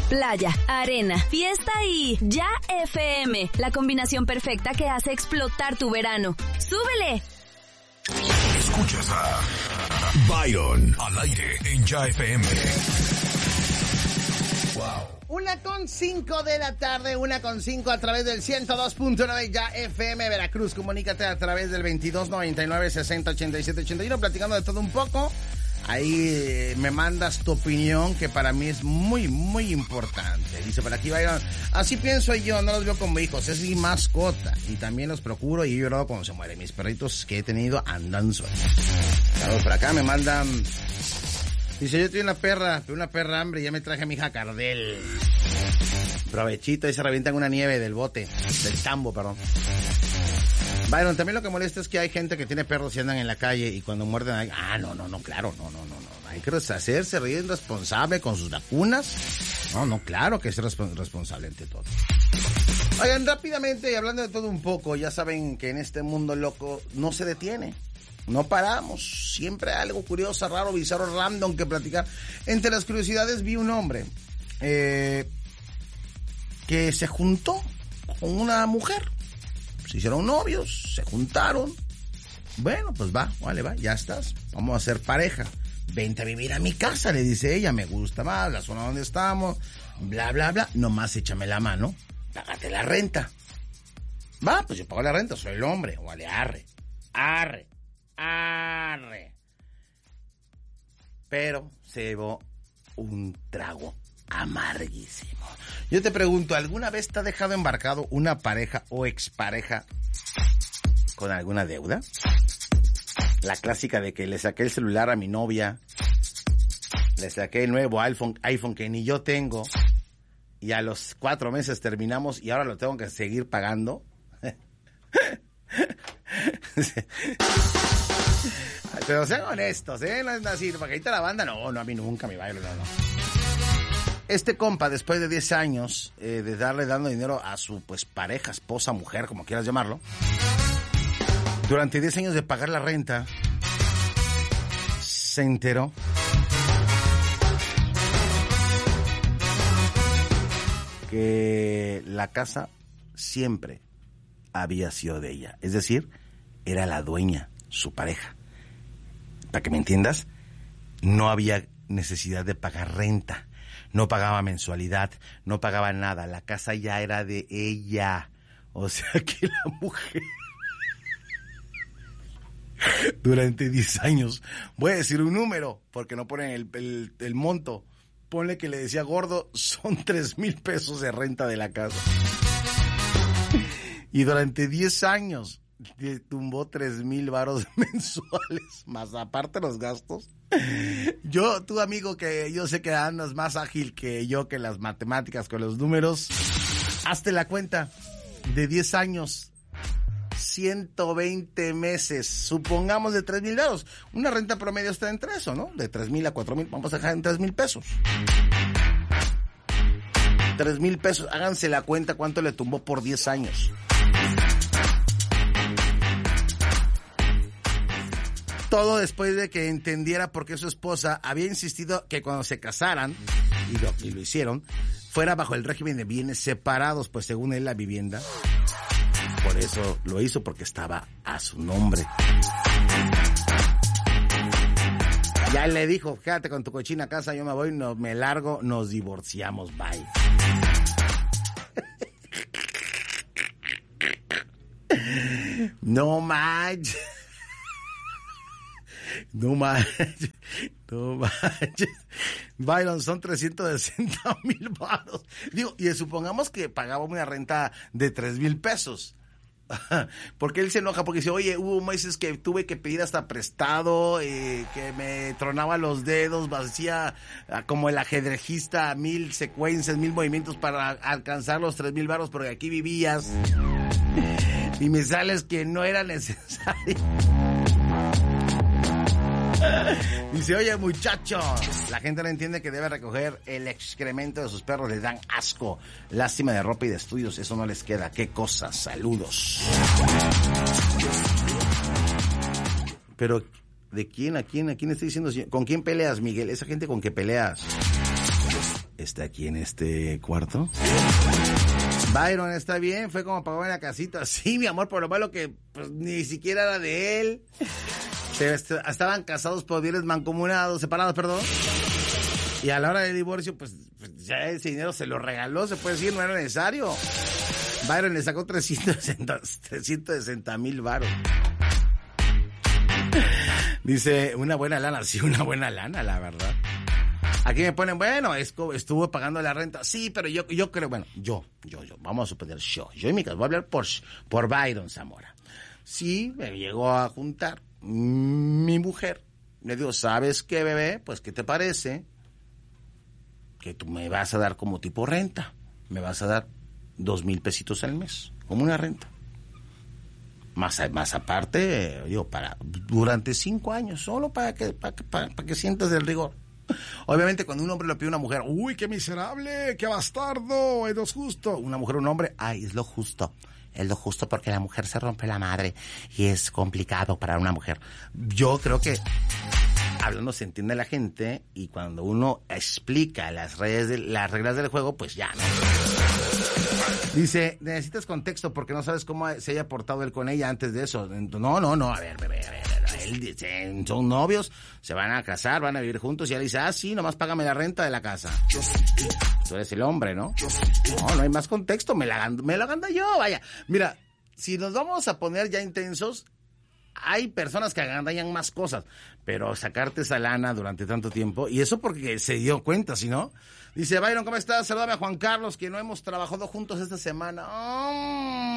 playa, arena, fiesta y Ya FM, la combinación perfecta que hace explotar tu verano. ¡Súbele! Escuchas a Byron al aire en Ya FM. Wow. 1:05 de la tarde, 1:05 a través del 102.9 Ya FM Veracruz. Comunícate a través del 2299-608781, platicando de todo un poco. Ahí me mandas tu opinión, que para mí es muy, muy importante. Dice por aquí, Byron, así pienso yo, no los veo como hijos, es mi mascota. Y también los procuro y he llorado cuando se mueren. Mis perritos que he tenido andan sueltos. Claro, por acá me mandan... Dice, yo tengo una perra hambre y ya me traje a mi hija Cardel. Provechito, ahí se revientan una nieve del bote, del tambo, perdón. Byron, también lo que molesta es que hay gente que tiene perros y andan en la calle y cuando muerden hay... claro. Hay que hacerse responsable con sus vacunas. Claro que es responsable ante todo. Oigan, rápidamente, y hablando de todo un poco, ya saben que en este mundo loco no se detiene. No paramos. Siempre hay algo curioso, raro, bizarro, random que platicar. Entre las curiosidades vi un hombre que se juntó con una mujer. Se hicieron novios, se juntaron. Bueno, pues va, ya estás. Vamos a ser pareja. Vente a vivir a mi casa, le dice ella. Me gusta más la zona donde estamos. Bla, bla, bla. Nomás échame la mano. Págate la renta. Va, pues yo pago la renta, soy el hombre. Vale, arre. Pero se llevó un trago amarguísimo. Yo te pregunto, ¿alguna vez te ha dejado embarcado una pareja o expareja con alguna deuda? La clásica de que le saqué el celular a mi novia, le saqué el nuevo iPhone que ni yo tengo, y a los 4 meses terminamos y ahora lo tengo que seguir pagando. Pero sean honestos, no es así, paquita la banda, no, a mí nunca me bailo, no. Este compa, después de 10 años de darle dando dinero a su pareja, esposa, mujer, como quieras llamarlo, durante 10 años de pagar la renta, se enteró que la casa siempre había sido de ella. Es decir, era la dueña, su pareja. Para que me entiendas, no había necesidad de pagar renta. No pagaba mensualidad, no pagaba nada. La casa ya era de ella. O sea que la mujer... Durante 10 años, voy a decir un número, porque no ponen el monto. Ponle que le decía gordo, son 3,000 pesos de renta de la casa. Y durante 10 años le tumbó 3,000 varos mensuales, más aparte los gastos. Tú amigo, que yo sé que andas más ágil que yo que las matemáticas con los números, hazte la cuenta de 10 años, 120 meses, supongamos de 3,000 varos. Una renta promedio está entre eso, ¿no? De 3,000 a 4,000, vamos a dejar en 3,000 pesos. 3,000 pesos, háganse la cuenta cuánto le tumbó por 10 años. Todo después de que entendiera por qué su esposa había insistido que cuando se casaran, y lo hicieron, fuera bajo el régimen de bienes separados, pues según él la vivienda, por eso lo hizo, porque estaba a su nombre. Ya le dijo, quédate con tu cochina casa, yo me voy, me largo, nos divorciamos, bye. No manches. No manches. Byron, son 360,000 varos. Digo, y supongamos que pagaba una renta de 3,000 pesos. Porque él se enoja porque dice, oye, hubo meses que tuve que pedir hasta prestado, que me tronaba los dedos, hacía como el ajedrecista 1000 secuencias, 1000 movimientos para alcanzar los 3,000 varos, porque aquí vivías y me sales que no era necesario. Dice, oye muchacho, la gente no entiende que debe recoger el excremento de sus perros, les dan asco, lástima de ropa y de estudios, eso no les queda, qué cosas, saludos. Pero, ¿de quién? ¿A quién está diciendo? ¿Con quién peleas, Miguel? Esa gente con que peleas está aquí en este cuarto. Byron, ¿está bien? Fue como pagó en la casita. Sí, mi amor, por lo malo que pues, ni siquiera era de él. Estaban casados por bienes mancomunados, separados, perdón. Y a la hora del divorcio, pues ya ese dinero se lo regaló, se puede decir, no era necesario. Byron le sacó 360,000 varos. Dice, una buena lana, sí, una buena lana, la verdad. Aquí me ponen, bueno, estuvo pagando la renta. Sí, pero yo creo, bueno, yo, vamos a suponer yo en mi caso, voy a hablar por Byron Zamora. Sí, me llegó a juntar mi mujer. Le digo, ¿sabes qué, bebé? Pues, ¿qué te parece? Que tú me vas a dar como tipo renta. Me vas a dar 2,000 pesitos al mes, como una renta. Más aparte, digo, durante 5 años, solo para que sientas el rigor. Obviamente cuando un hombre le pide a una mujer, uy, qué miserable, qué bastardo, es lo justo. Una mujer, un hombre, ay, es lo justo porque la mujer se rompe la madre y es complicado para una mujer. Yo creo que hablando se entiende la gente y cuando uno explica las reglas del juego, pues ya, ¿no? Dice, necesitas contexto porque no sabes cómo se haya portado él con ella antes de eso. No, a ver, bebé, él dice, son novios, se van a casar, van a vivir juntos y él dice, sí, nomás págame la renta de la casa. Tú eres el hombre, ¿no? No hay más contexto, me la gando yo, vaya. Mira, si nos vamos a poner ya intensos, hay personas que agandallan más cosas, pero sacarte esa lana durante tanto tiempo, y eso porque se dio cuenta, ¿sí no? Dice, Byron, ¿cómo estás? Saludame a Juan Carlos, que no hemos trabajado juntos esta semana.